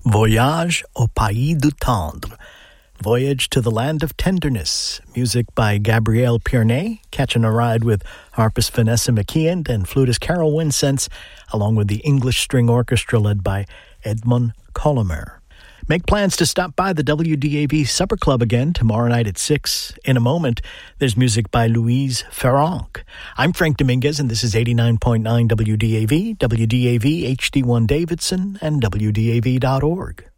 Voyage au Pays du Tendre. Voyage to the Land of Tenderness. Music by Gabrielle Pierney, catching a ride with harpist Vanessa McKeon and flutist Carol Winsense, along with the English String Orchestra led by Edmund Colomer. Make plans to stop by the WDAV Supper Club again tomorrow night at 6. In a moment, there's music by Louise Ferranc. I'm Frank Dominguez, and this is 89.9 WDAV, WDAV HD1 Davidson, and WDAV.org.